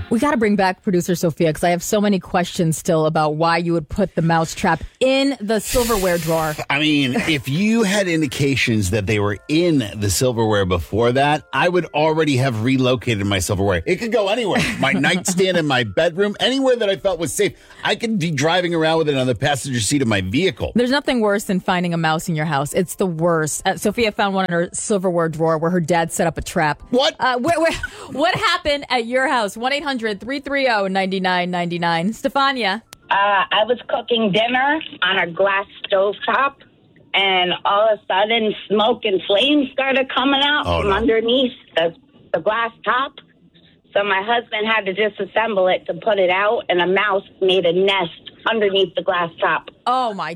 We got to bring back producer Sophia because I have so many questions still about why you would put the mouse trap in the silverware drawer. I mean, if you had indications that they were in the silverware before that, I would already have relocated my silverware. It could go anywhere. My nightstand in my bedroom, anywhere that I felt was safe. I could be driving around with it on the passenger seat of my vehicle. There's nothing worse than finding a mouse in your house. It's the worst. Sophia found one in her silverware drawer where her dad set up a trap. What? What happened at your house? 1-800-330-9999. Stefania. I was cooking dinner on a glass stovetop, and all of a sudden, smoke and flames started coming out from underneath the glass top. So my husband had to disassemble it to put it out, and a mouse made a nest underneath the glass top. Oh, my